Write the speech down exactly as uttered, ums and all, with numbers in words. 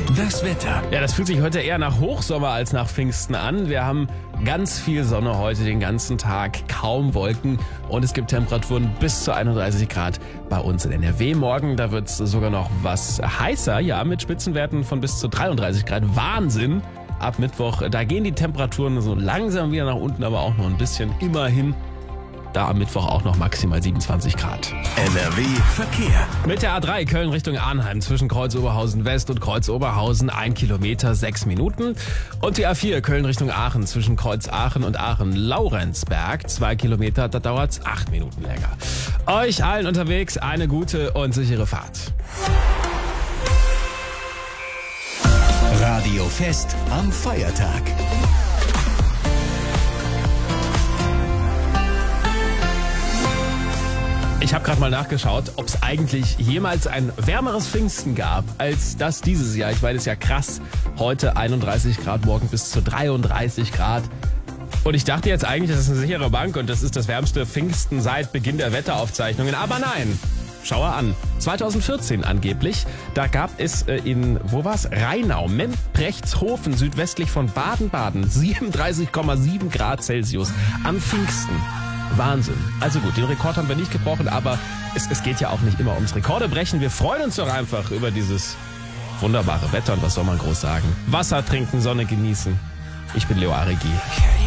Das Wetter. Ja, das fühlt sich heute eher nach Hochsommer als nach Pfingsten an. Wir haben ganz viel Sonne heute den ganzen Tag, kaum Wolken und es gibt Temperaturen bis zu einunddreißig Grad bei uns in N R W. Morgen, da wird es sogar noch was heißer, ja, mit Spitzenwerten von bis zu dreiunddreißig Grad. Wahnsinn! Ab Mittwoch, da gehen die Temperaturen so langsam wieder nach unten, aber auch noch ein bisschen. Immerhin da am Mittwoch auch noch maximal siebenundzwanzig Grad. N R W Verkehr. Mit der A drei Köln Richtung Arnheim zwischen Kreuz-Oberhausen West und Kreuz-Oberhausen ein Kilometer, sechs Minuten. Und die A vier Köln Richtung Aachen zwischen Kreuz-Aachen und Aachen-Laurenzberg, zwei Kilometer, da dauert's acht Minuten länger. Euch allen unterwegs eine gute und sichere Fahrt. Radio Fest am Feiertag. Ich habe gerade mal nachgeschaut, ob es eigentlich jemals ein wärmeres Pfingsten gab als das dieses Jahr. Ich meine, es ist ja krass. Heute einunddreißig Grad, morgen bis zu dreiunddreißig Grad. Und ich dachte jetzt eigentlich, das ist eine sichere Bank und das ist das wärmste Pfingsten seit Beginn der Wetteraufzeichnungen. Aber nein, schau an. zweitausendvierzehn angeblich, da gab es in, wo war's? Rheinau, Memprechtshofen, südwestlich von Baden-Baden, siebenunddreißig Komma sieben Grad Celsius am Pfingsten. Wahnsinn. Also gut, den Rekord haben wir nicht gebrochen, aber es, es geht ja auch nicht immer ums Rekorde brechen. Wir freuen uns doch einfach über dieses wunderbare Wetter und was soll man groß sagen? Wasser trinken, Sonne genießen. Ich bin Leo Aregi.